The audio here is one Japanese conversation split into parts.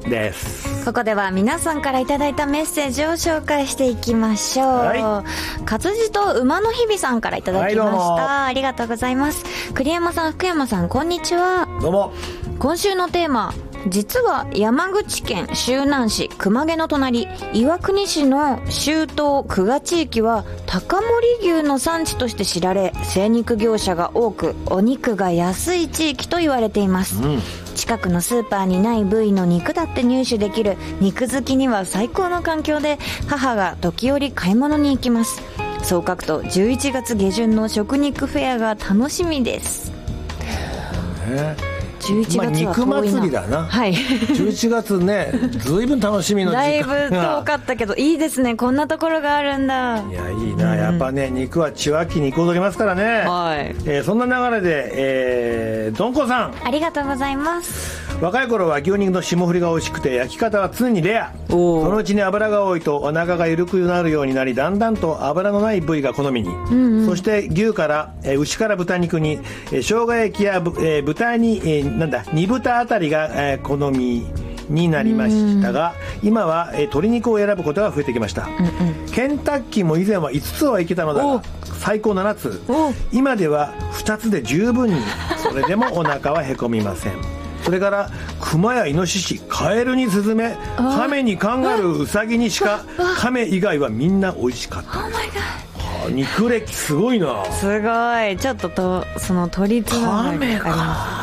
です。 ここでは皆さんからいただいたメッセージを紹介していきましょう。はい、活字と馬の日々さんからいただきました、ありがとうございます。栗山さん、福山さん、こんにちは。 どうも。 今週のテーマ、実は山口県周南市熊毛の隣岩国市の周東久我地域は高森牛の産地として知られ、精肉業者が多くお肉が安い地域と言われています、近くのスーパーにない部位の肉だって入手できる肉好きには最高の環境で、母が時折買い物に行きます。そう書くと11月下旬の食肉フェアが楽しみです。11月は遠いな、 肉祭りだな。 はい。 11月ね、ずいぶん楽しみの時間だいぶ遠かったけどいいですね、こんなところがあるんだ。 いや、いいな、やっぱね、肉は血湧き肉を届けますからね。 はい。 そんな流れで、どんこさん、 ありがとうございます。 若い頃は牛肉の霜降りが美味しくて、焼き方は常にレア。そのうちに油が多いとお腹が緩くなるようになり、だんだんと油のない部位が好みに、そして牛から、牛から豚肉に、生姜焼きや、豚に、煮豚あたりが、好みになりましたが、今は、鶏肉を選ぶことが増えてきました、ケンタッキーも以前は5つはいけたのだが、最高7つ、今では2つで十分に。それでもお腹はへこみません。それから熊やイノシシ、カエルにスズメ、カメにカンガルー、ウサギにシカ、カメ以外はみんな美味しかったです。肉歴すごいな。 すごい。ちょっとその鳥つながりあります。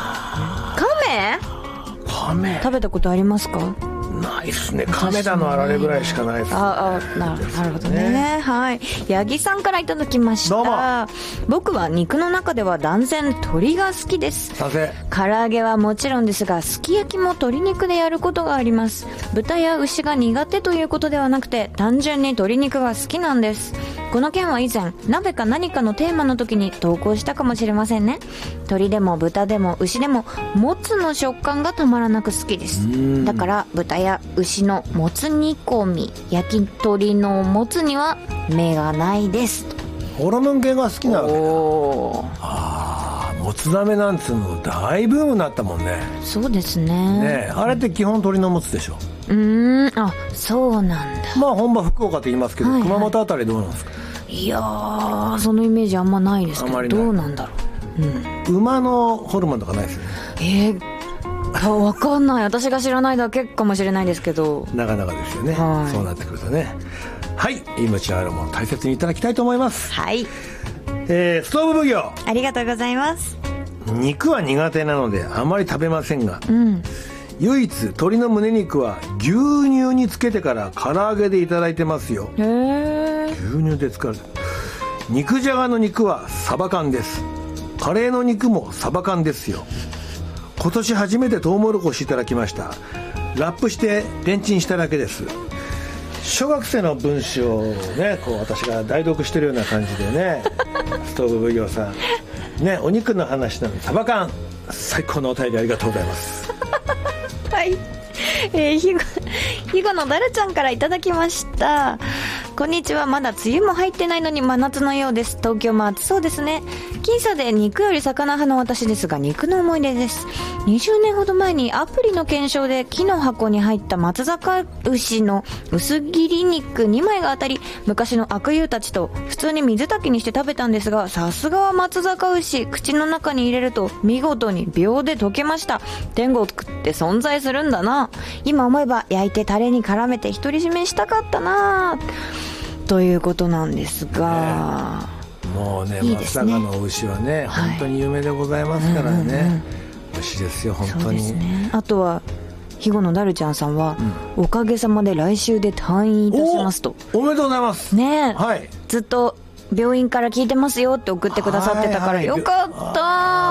カメ食べたことありますか？ ないっすね。亀田のあられぐらいしかないっすね。 なるほどね。はい。八木さんからいただきました。 どうも。 僕は肉の中では断然鶏が好きです。 させ。 唐揚げはもちろんですが、すき焼きも鶏肉でやることがあります。豚や牛が苦手ということではなくて、単純に鶏肉が好きなんです。この件は以前、鍋か何かのテーマの時に投稿したかもしれませんね。鶏でも豚でも牛でも、もつの食感がたまらなく好きです。だから豚や牛のもつ煮込み、焼き鳥のもつには目がないです。 ホルモン系が好きなわけだ。もつ鍋なんつうの大ブームになったもんね。 そうですね。 あれって基本鶏のもつでしょ。 あ、そうなんだ。 まあ本場福岡って言いますけど、熊本あたりどうなんですか？ いやー、そのイメージあんまないですけど、どうなんだろう。馬のホルモンとかないですよね。 わかんない。私が知らないだけかもしれないですけど、 なかなかですよね。そうなってくるとね。はい、命あるもの大切にいただきたいと思います。 はい。 ストーブ奉行、 ありがとうございます。 肉は苦手なのであまり食べませんが、唯一鶏の胸肉は牛乳につけてから唐揚げでいただいてますよ。牛乳で使う。肉じゃがの肉はサバ缶です。カレーの肉もサバ缶ですよ。今年初めてトウモロコシいただきました。ラップしてレンチンしただけです。小学生の文章をね、こう私が代読してるような感じでねストーブ奉行さんね、お肉の話なのにサバ缶、最高のお便りありがとうございますはい、ひごのだるちゃんからいただきました。こんにちは。まだ梅雨も入ってないのに真夏のようです。東京も暑そうですね。僅差で肉より魚派の私ですが、肉の思い出です。20年ほど前にアプリの検証で木の箱に入った松阪牛の薄切り肉2枚が当たり、昔の悪友たちと普通に水炊きにして食べたんですが、さすがは松阪牛、口の中に入れると見事に秒で溶けました。天国って存在するんだな。今思えば焼いてタレに絡めて独り占めしたかったなということなんですが、 もうね、松阪の牛はね、本当に有名でございますからね、美味しいですよ本当に。そうですね。 あとは肥後のだるちゃんさんは、おかげさまで来週で退院いたしますと。 おめでとうございますね。 はい、 ずっと病院から聞いてますよって送ってくださってたから、よかった。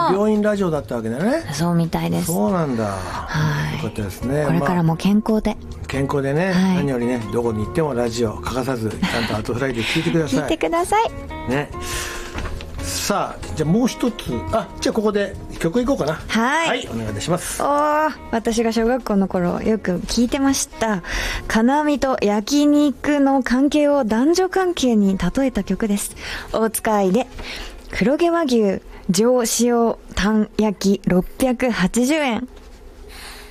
病院ラジオだったわけだね。 そうみたいです。 そうなんだ。はい、よかったですね。 これからも健康で、 健康でね、何よりね、どこに行ってもラジオ欠かさずちゃんとアトフライで聞いてください。 聞いてくださいね。さあ、じゃあもう一つ、じゃあここで曲いこうかな。はい、お願いいたします。 私が小学校の頃よく聞いてました。金網と焼肉の関係を男女関係に例えた曲です。大塚愛で黒毛和牛上塩タン焼き680円。